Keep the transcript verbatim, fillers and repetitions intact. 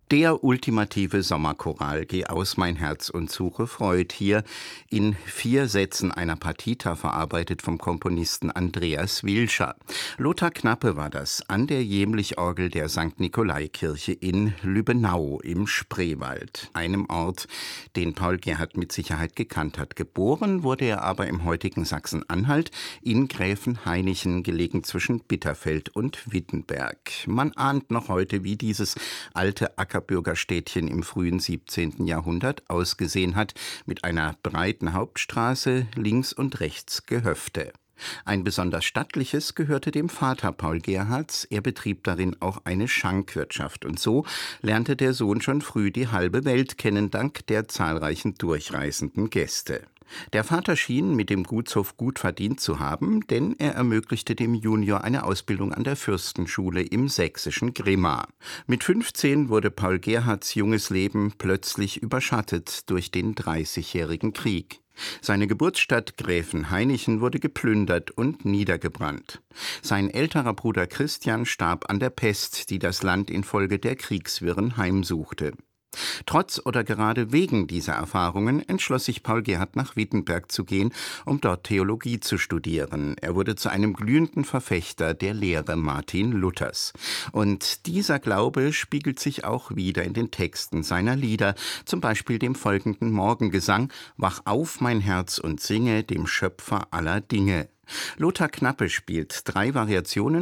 Der ultimative Sommerchoral „Geh aus, mein Herz und suche Freud“, hier in vier Sätzen einer Partita, verarbeitet vom Komponisten Andreas Wilscher. Lothar Knappe war das an der Jämlich-Orgel der Sankt Nikolaikirche in Lübbenau im Spreewald, einem Ort, den Paul Gerhardt mit Sicherheit gekannt hat. Geboren wurde er aber im heutigen Sachsen-Anhalt in Gräfenhainichen, gelegen zwischen Bitterfeld und Wittenberg. Man ahnt noch heute, wie dieses alte Ackerbürgerstädtchen im frühen siebzehnten Jahrhundert ausgesehen hat, mit einer breiten Hauptstraße, links und rechts Gehöfte. Ein besonders stattliches gehörte dem Vater Paul Gerhardts. Er betrieb darin auch eine Schankwirtschaft. Und so lernte der Sohn schon früh die halbe Welt kennen, dank der zahlreichen durchreisenden Gäste. Der Vater schien mit dem Gutshof gut verdient zu haben, denn er ermöglichte dem Junior eine Ausbildung an der Fürstenschule im sächsischen Grimma. Mit fünfzehn wurde Paul Gerhardts junges Leben plötzlich überschattet durch den Dreißigjährigen Krieg. Seine Geburtsstadt Gräfenhainichen wurde geplündert und niedergebrannt. Sein älterer Bruder Christian starb an der Pest, die das Land infolge der Kriegswirren heimsuchte. Trotz oder gerade wegen dieser Erfahrungen entschloss sich Paul Gerhardt, nach Wittenberg zu gehen, um dort Theologie zu studieren. Er wurde zu einem glühenden Verfechter der Lehre Martin Luthers. Und dieser Glaube spiegelt sich auch wieder in den Texten seiner Lieder, zum Beispiel dem folgenden Morgengesang: »Wach auf, mein Herz, und singe dem Schöpfer aller Dinge«. Lothar Knappe spielt drei Variationen